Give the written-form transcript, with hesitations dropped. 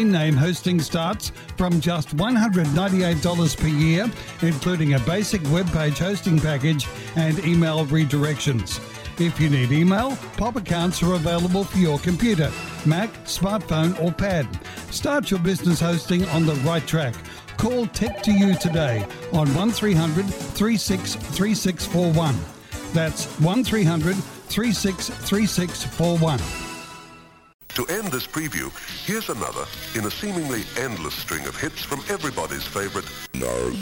domain name hosting starts from just $198 per year, including a basic web page hosting package and email redirections. If you need email, POP accounts are available for your computer, Mac, smartphone or pad. Start your business hosting on the right track. Call Tech2You today on 1300 363641. That's 1300 363641. To end this preview, here's another in a seemingly endless string of hits from everybody's favorite Lars